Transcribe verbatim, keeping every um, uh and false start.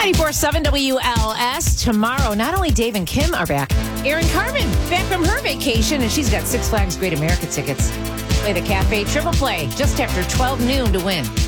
ninety-four point seven W L S. Tomorrow, not only Dave and Kim are back, Erin Carmen back from her vacation, and she's got Six Flags Great America tickets. Play the Cafe Triple Play just after twelve noon to win.